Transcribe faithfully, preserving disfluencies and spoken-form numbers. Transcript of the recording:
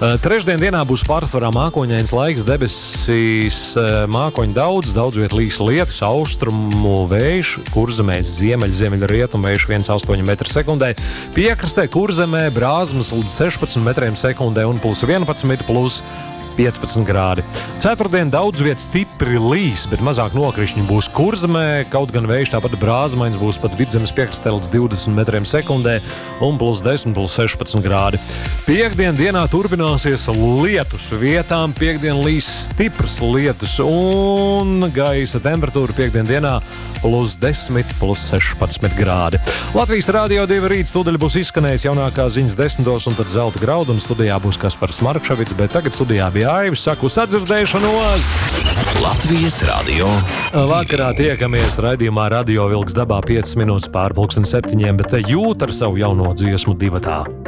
Trešdien dienā būs pārsvarā mākoņains laiks, debesīs mākoņi daudz, daudz viet līs lietus, austrumu vējš, Kurzemēs ziemeļ, ziemeļa rietumu vējš viens komats astoņi metri sekundē, piekrastē Kurzemē brāzmas līdz sešpadsmit metriem sekundē un plus vienpadsmit plus piecpadsmit grādi. Ceturtdien daudz viet stipri līs, bet mazāk nokrišņi būs Kurzemē, kaut gan vējš tāpat brāzmains būs pat Vidzemes piekrastē līdz divdesmit metriem sekundē un plus desmit, plus sešpadsmit grādi. Piektdien dienā turpināsies lietus vietām, piektdien līs stiprs lietus un gaisa temperatūra piektdien dienā plus desmit, plus sešpadsmit grādi. Latvijas Radio divi rīt studija būs izskanējis jaunākā ziņas desmitos un tad zelta graudu un studijā būs Kaspars Markšavits, bet tagad studijā bija Aivis, saku sadzirdēšanos! Latvijas Radio. Vakarā tiekamies raidījumā Radio Vilks dabā piecas minūtes pār pulksteni septiņiem, bet te jūt ar savu jauno dziesmu divatā.